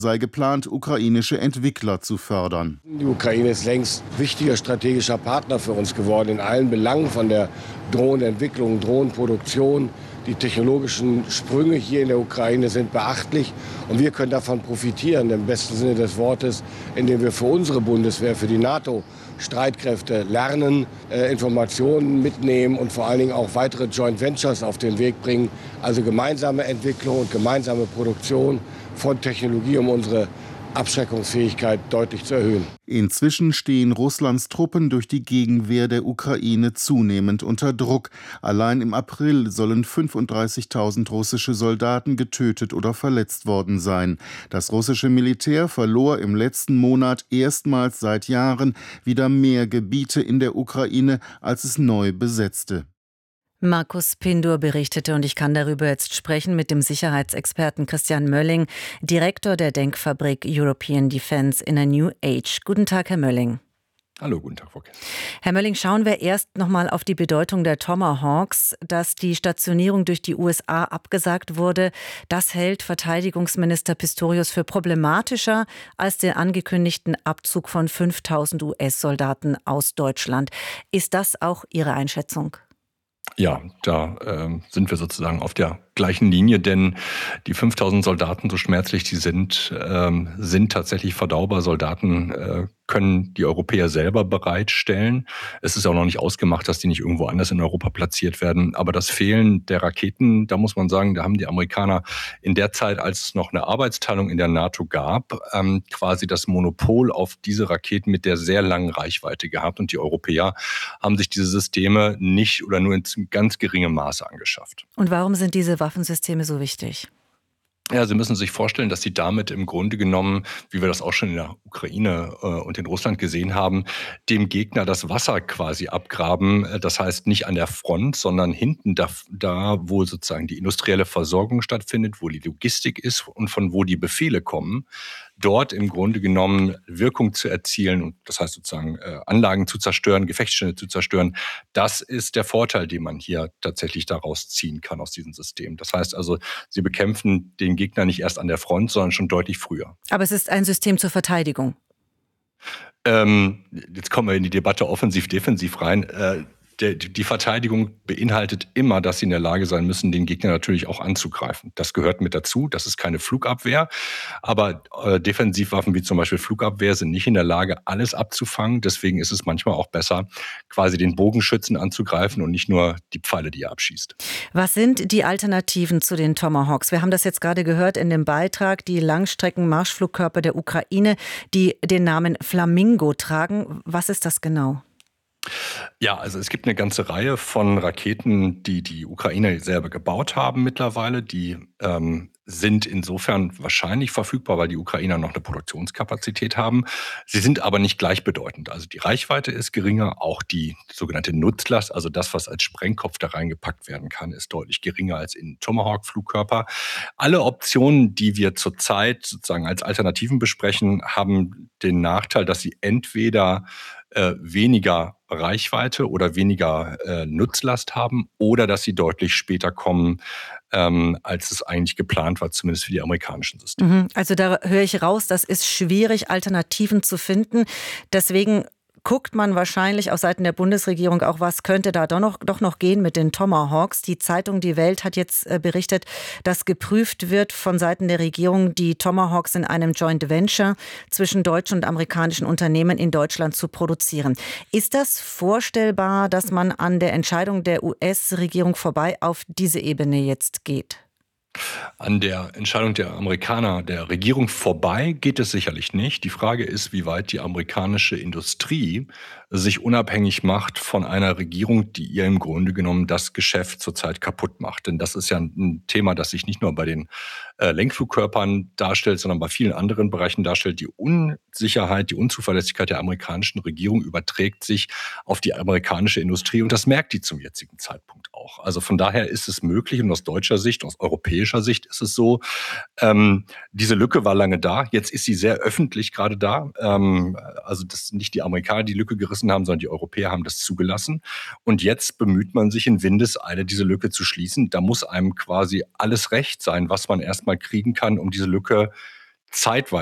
sei geplant, ukrainische Entwickler zu fördern. Die Ukraine ist längst wichtiger strategischer Partner für uns geworden in allen Belangen, von der Drohnenentwicklung, Drohnenproduktion. Die technologischen Sprünge hier in der Ukraine sind beachtlich und wir können davon profitieren, im besten Sinne des Wortes, indem wir für unsere Bundeswehr, für die NATO-Streitkräfte lernen, Informationen mitnehmen und vor allen Dingen auch weitere Joint Ventures auf den Weg bringen. Also gemeinsame Entwicklung und gemeinsame Produktion von Technologie, um unsere Abschreckungsfähigkeit deutlich zu erhöhen. Inzwischen stehen Russlands Truppen durch die Gegenwehr der Ukraine zunehmend unter Druck. Allein im April sollen 35.000 russische Soldaten getötet oder verletzt worden sein. Das russische Militär verlor im letzten Monat erstmals seit Jahren wieder mehr Gebiete in der Ukraine, als es neu besetzte. Markus Pindur berichtete und ich kann darüber jetzt sprechen mit dem Sicherheitsexperten Christian Mölling, Direktor der Denkfabrik European Defence in a New Age. Guten Tag, Herr Mölling. Hallo, guten Tag, Frau Kessler. Herr Mölling, schauen wir erst nochmal auf die Bedeutung der Tomahawks. Dass die Stationierung durch die USA abgesagt wurde, das hält Verteidigungsminister Pistorius für problematischer als den angekündigten Abzug von 5.000 US-Soldaten aus Deutschland. Ist das auch Ihre Einschätzung? Ja, da sind wir sozusagen auf der gleichen Linie, denn die 5.000 Soldaten, so schmerzlich die sind tatsächlich verdaubar. Soldaten können die Europäer selber bereitstellen. Es ist auch noch nicht ausgemacht, dass die nicht irgendwo anders in Europa platziert werden. Aber das Fehlen der Raketen, da muss man sagen, da haben die Amerikaner in der Zeit, als es noch eine Arbeitsteilung in der NATO gab, quasi das Monopol auf diese Raketen mit der sehr langen Reichweite gehabt. Und die Europäer haben sich diese Systeme nicht oder nur in ganz geringem Maße angeschafft. Und warum sind diese Waffensysteme so wichtig? Ja, Sie müssen sich vorstellen, dass Sie damit im Grunde genommen, wie wir das auch schon in der Ukraine und in Russland gesehen haben, dem Gegner das Wasser quasi abgraben. Das heißt nicht an der Front, sondern hinten da, wo sozusagen die industrielle Versorgung stattfindet, wo die Logistik ist und von wo die Befehle kommen, dort im Grunde genommen Wirkung zu erzielen und das heißt sozusagen Anlagen zu zerstören, Gefechtsstände zu zerstören. Das ist der Vorteil, den man hier tatsächlich daraus ziehen kann aus diesem System. Das heißt also, Sie bekämpfen den Gegner nicht erst an der Front, sondern schon deutlich früher. Aber es ist ein System zur Verteidigung. Jetzt kommen wir in die Debatte offensiv-defensiv rein. Die Verteidigung beinhaltet immer, dass sie in der Lage sein müssen, den Gegner natürlich auch anzugreifen. Das gehört mit dazu. Das ist keine Flugabwehr. Aber Defensivwaffen wie zum Beispiel Flugabwehr sind nicht in der Lage, alles abzufangen. Deswegen ist es manchmal auch besser, quasi den Bogenschützen anzugreifen und nicht nur die Pfeile, die er abschießt. Was sind die Alternativen zu den Tomahawks? Wir haben das jetzt gerade gehört in dem Beitrag, die Langstrecken-Marschflugkörper der Ukraine, die den Namen Flamingo tragen. Was ist das genau? Ja, also es gibt eine ganze Reihe von Raketen, die die Ukrainer selber gebaut haben mittlerweile. Die sind insofern wahrscheinlich verfügbar, weil die Ukrainer noch eine Produktionskapazität haben. Sie sind aber nicht gleichbedeutend. Also die Reichweite ist geringer, auch die sogenannte Nutzlast, also das, was als Sprengkopf da reingepackt werden kann, ist deutlich geringer als in Tomahawk-Flugkörper. Alle Optionen, die wir zurzeit sozusagen als Alternativen besprechen, haben den Nachteil, dass sie entweder weniger Reichweite oder weniger Nutzlast haben oder dass sie deutlich später kommen, als es eigentlich geplant war, zumindest für die amerikanischen Systeme. Also da höre ich raus, das ist schwierig, Alternativen zu finden. Deswegen guckt man wahrscheinlich aus Seiten der Bundesregierung auch, was könnte da doch noch gehen mit den Tomahawks. Die Zeitung Die Welt hat jetzt berichtet, dass geprüft wird von Seiten der Regierung, die Tomahawks in einem Joint Venture zwischen deutschen und amerikanischen Unternehmen in Deutschland zu produzieren. Ist das vorstellbar, dass man an der Entscheidung der US-Regierung vorbei auf diese Ebene jetzt geht? An der Entscheidung der Amerikaner, der Regierung vorbei geht es sicherlich nicht. Die Frage ist, wie weit die amerikanische Industrie sich unabhängig macht von einer Regierung, die ihr im Grunde genommen das Geschäft zurzeit kaputt macht. Denn das ist ja ein Thema, das sich nicht nur bei den Lenkflugkörpern darstellt, sondern bei vielen anderen Bereichen darstellt. Die Unsicherheit, die Unzuverlässigkeit der amerikanischen Regierung überträgt sich auf die amerikanische Industrie und das merkt die zum jetzigen Zeitpunkt auch. Also von daher ist es möglich und aus deutscher Sicht, aus europäischer Sicht ist es so, diese Lücke war lange da, jetzt ist sie sehr öffentlich gerade da. Also dass nicht die Amerikaner die Lücke gerissen haben, sondern die Europäer haben das zugelassen. Und jetzt bemüht man sich in Windeseile, diese Lücke zu schließen. Da muss einem quasi alles recht sein, was man erstmal kriegen kann, um diese Lücke zeitweise